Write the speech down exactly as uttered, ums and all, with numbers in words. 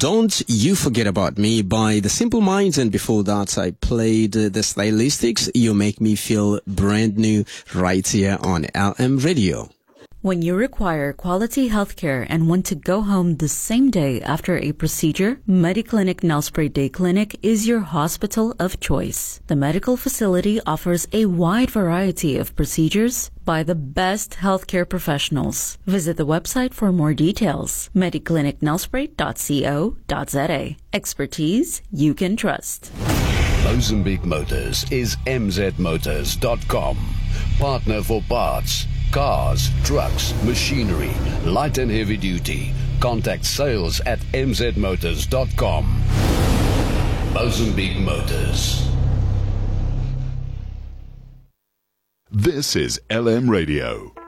Don't You Forget About Me by The Simple Minds, and before that I played uh, the Stylistics, You Make Me Feel Brand New, right here on L M Radio. When you require quality healthcare and want to go home the same day after a procedure, Mediclinic Nelspruit Day Clinic is your hospital of choice. The medical facility offers a wide variety of procedures by the best healthcare professionals. Visit the website for more details, mediclinic nelspruit dot co dot za. Expertise you can trust. Mozambique Motors is m z motors dot com. Partner for parts, cars, trucks, machinery, light and heavy duty. Contact sales at m z motors dot com. Mozambique Motors. This is L M Radio.